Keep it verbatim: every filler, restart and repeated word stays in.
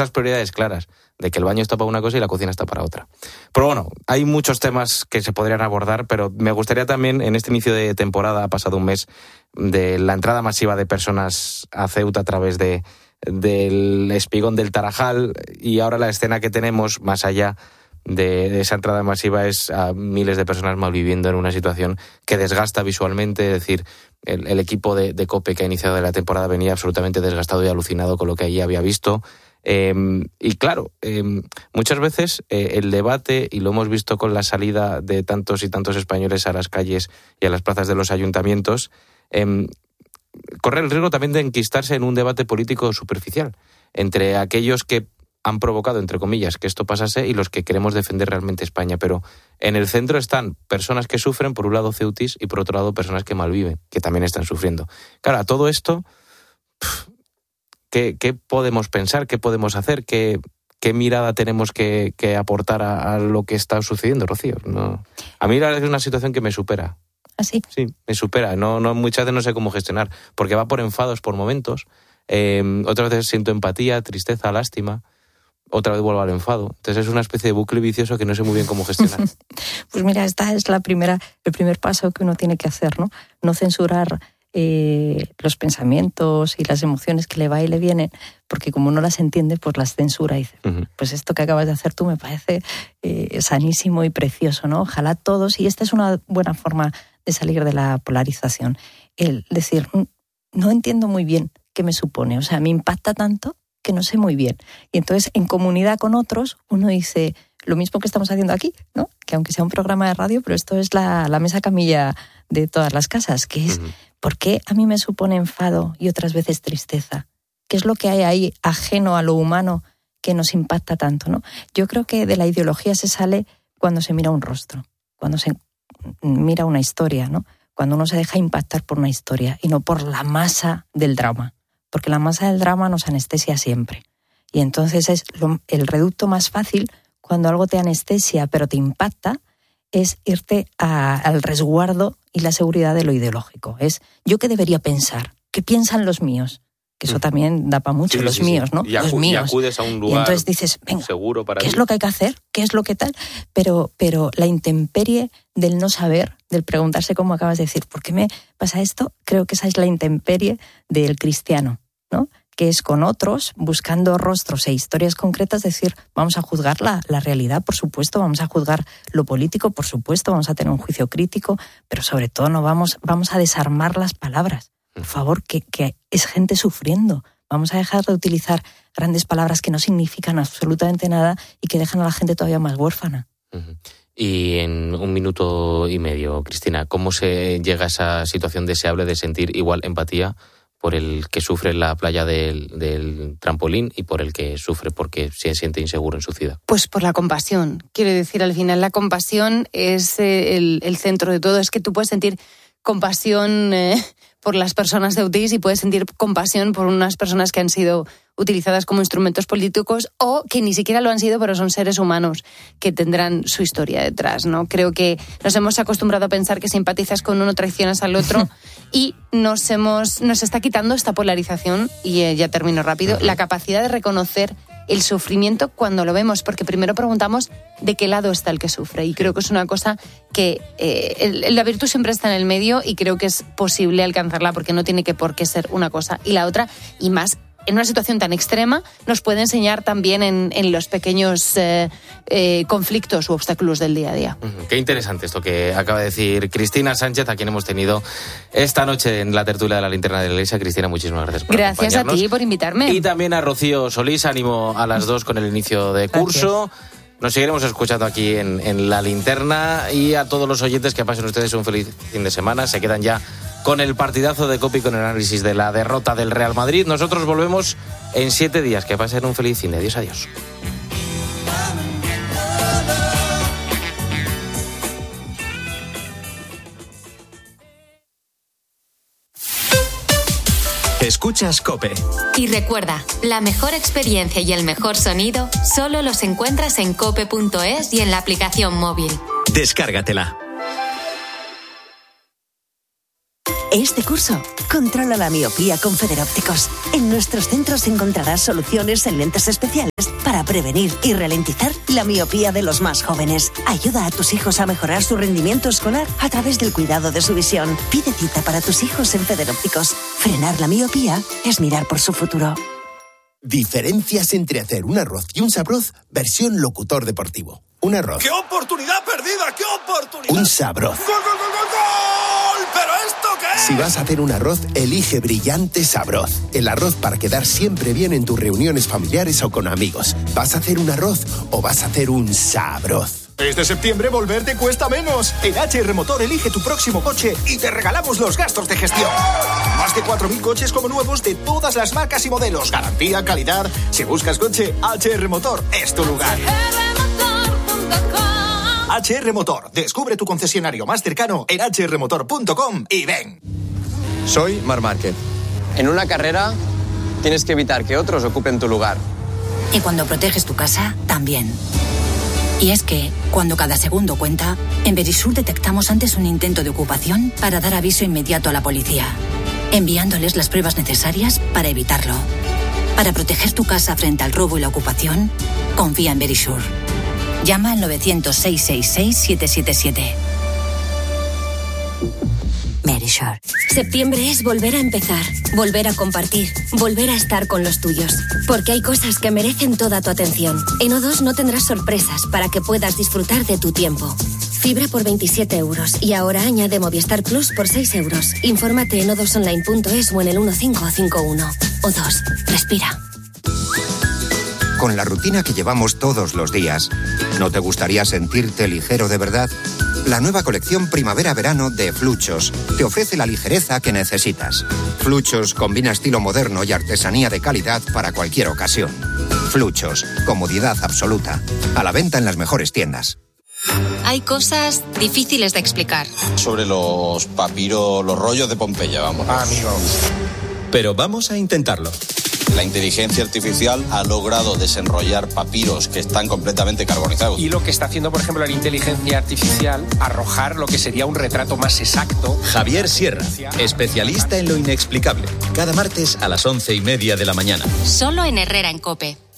esas prioridades claras, de que el baño está para una cosa y la cocina está para otra. Pero bueno, hay muchos temas que se podrían abordar, pero me gustaría también, en este inicio de temporada, ha pasado un mes de la entrada masiva de personas a Ceuta a través de del espigón del Tarajal, y ahora la escena que tenemos más allá de, de esa entrada masiva es a miles de personas malviviendo en una situación que desgasta visualmente. Es decir, el, el equipo de, de COPE que ha iniciado la temporada venía absolutamente desgastado y alucinado con lo que allí había visto. Eh, y claro, eh, muchas veces eh, el debate, y lo hemos visto con la salida de tantos y tantos españoles a las calles y a las plazas de los ayuntamientos, eh, corre el riesgo también de enquistarse en un debate político superficial entre aquellos que han provocado, entre comillas, que esto pasase y los que queremos defender realmente España. Pero en el centro están personas que sufren, por un lado ceutis, y por otro lado personas que malviven, que también están sufriendo. Claro, a todo esto, ¿qué, qué podemos pensar? ¿Qué podemos hacer? ¿Qué, qué mirada tenemos que, que aportar a, a lo que está sucediendo, Rocío? No, a mí la verdad es una situación que me supera. ¿Así? Sí, me supera. No, no, muchas veces no sé cómo gestionar, porque va por enfados por momentos. Eh, otras veces siento empatía, tristeza, lástima. Otra vez vuelvo al enfado. Entonces es una especie de bucle vicioso que no sé muy bien cómo gestionar. Pues mira, esta es la primera, el primer paso que uno tiene que hacer, ¿no? No censurar eh, los pensamientos y las emociones que le va y le vienen, porque como no las entiende, pues las censura y dice, uh-huh. pues esto que acabas de hacer tú me parece eh, sanísimo y precioso, ¿no? Ojalá todos, y esta es una buena forma de salir de la polarización. El decir, no entiendo muy bien qué me supone, o sea, me impacta tanto que no sé muy bien. Y entonces, en comunidad con otros, uno dice lo mismo que estamos haciendo aquí, ¿no? Que aunque sea un programa de radio, pero esto es la, la mesa camilla de todas las casas, que es, uh-huh. ¿por qué a mí me supone enfado y otras veces tristeza? ¿Qué es lo que hay ahí ajeno a lo humano que nos impacta tanto, ¿no? Yo creo que de la ideología se sale cuando se mira un rostro, cuando se mira una historia, ¿no? Cuando uno se deja impactar por una historia y no por la masa del drama. Porque la masa del drama nos anestesia siempre. Y entonces es lo, el reducto más fácil, cuando algo te anestesia pero te impacta, es irte a, al resguardo y la seguridad de lo ideológico. Es, ¿yo qué debería pensar? ¿Qué piensan los míos? Que eso también da para mucho, sí, los sí, míos, sí. ¿no? Y, acu- los míos. y acudes a un lugar y entonces dices, venga, seguro para ¿qué ti? Es lo que hay que hacer? ¿Qué es lo que tal? Pero, pero la intemperie del no saber, del preguntarse, como acabas de decir, ¿por qué me pasa esto? Creo que esa es la intemperie del cristiano, ¿no? Que es con otros, buscando rostros e historias concretas, decir, vamos a juzgar la, la realidad, por supuesto, vamos a juzgar lo político, por supuesto, vamos a tener un juicio crítico, pero sobre todo no vamos, vamos a desarmar las palabras. Por favor, que, que es gente sufriendo. Vamos a dejar de utilizar grandes palabras que no significan absolutamente nada y que dejan a la gente todavía más huérfana. Uh-huh. Y en un minuto y medio, Cristina, ¿cómo se llega a esa situación deseable de sentir igual empatía por el que sufre en la playa del, del trampolín y por el que sufre porque se siente inseguro en su ciudad? Pues por la compasión. Quiero decir, al final la compasión es eh, el, el centro de todo. Es que tú puedes sentir compasión eh, por las personas de Ceuta y puedes sentir compasión por unas personas que han sido utilizadas como instrumentos políticos o que ni siquiera lo han sido, pero son seres humanos que tendrán su historia detrás, ¿no? Creo que nos hemos acostumbrado a pensar que simpatizas con uno, traicionas al otro y nos hemos nos está quitando esta polarización, y eh, ya termino rápido, la capacidad de reconocer el sufrimiento cuando lo vemos, porque primero preguntamos de qué lado está el que sufre, y creo que es una cosa que eh, el, la virtud siempre está en el medio y creo que es posible alcanzarla, porque no tiene que por qué ser una cosa y la otra, y más en una situación tan extrema, nos puede enseñar también en, en los pequeños eh, eh, conflictos u obstáculos del día a día. Uh-huh. Qué interesante esto que acaba de decir Cristina Sánchez, a quien hemos tenido esta noche en la tertulia de la Linterna de la Iglesia. Cristina, muchísimas gracias por Gracias acompañarnos. a ti por invitarme. Y también a Rocío Solís, ánimo a las dos con el inicio de curso. Gracias. Nos seguiremos escuchando aquí en, en La Linterna, y a todos los oyentes que pasen ustedes un feliz fin de semana. Se quedan ya con el partidazo de COPE y con el análisis de la derrota del Real Madrid. Nosotros volvemos en siete días. Que pasen un feliz fin de. Adiós, adiós. Escuchas COPE. Y recuerda, la mejor experiencia y el mejor sonido solo los encuentras en cope punto es y en la aplicación móvil. Descárgatela. Este curso, controla la miopía con Federópticos. En nuestros centros encontrarás soluciones en lentes especiales para prevenir y ralentizar la miopía de los más jóvenes. Ayuda a tus hijos a mejorar su rendimiento escolar a través del cuidado de su visión. Pide cita para tus hijos en Federópticos. Frenar la miopía es mirar por su futuro. Diferencias entre hacer un arroz y un sabroz versión locutor deportivo. Un arroz. ¡Qué oportunidad perdida! ¡Qué oportunidad! Un sabroz. ¡Gol, gol, gol, gol, gol! ¿Pero esto qué es? Si vas a hacer un arroz, elige Brillante Sabroz. El arroz para quedar siempre bien en tus reuniones familiares o con amigos. ¿Vas a hacer un arroz o vas a hacer un sabroz? Este septiembre volver te cuesta menos. En H R Motor elige tu próximo coche y te regalamos los gastos de gestión. Más de cuatro mil coches como nuevos de todas las marcas y modelos. Garantía, calidad. Si buscas coche, H R Motor es tu lugar. H R Motor. Descubre tu concesionario más cercano en h r motor punto com y ven. Soy Marc Márquez. En una carrera tienes que evitar que otros ocupen tu lugar. Y cuando proteges tu casa, también. Y es que, cuando cada segundo cuenta, en Verisur detectamos antes un intento de ocupación para dar aviso inmediato a la policía, enviándoles las pruebas necesarias para evitarlo. Para proteger tu casa frente al robo y la ocupación, confía en Verisur. Llama al novecientos, seiscientos sesenta y seis, siete siete siete. Verisur. Septiembre es volver a empezar, volver a compartir, volver a estar con los tuyos. Porque hay cosas que merecen toda tu atención. En O dos no tendrás sorpresas para que puedas disfrutar de tu tiempo. Fibra por veintisiete euros y ahora añade Movistar Plus por seis euros. Infórmate en o dos online punto es o en el uno cinco cinco uno. O dos, respira. Con la rutina que llevamos todos los días, ¿no te gustaría sentirte ligero de verdad? La nueva colección Primavera-Verano de Fluchos te ofrece la ligereza que necesitas. Fluchos combina estilo moderno y artesanía de calidad para cualquier ocasión. Fluchos, comodidad absoluta. A la venta en las mejores tiendas. Hay cosas difíciles de explicar. Sobre los papiros, los rollos de Pompeya, vamos. Ah, amigo. Pero vamos a intentarlo. La inteligencia artificial ha logrado desenrollar papiros que están completamente carbonizados. Y lo que está haciendo, por ejemplo, la inteligencia artificial, arrojar lo que sería un retrato más exacto. Javier Sierra, especialista en lo inexplicable. Cada martes a las once y media de la mañana. Solo en Herrera en COPE.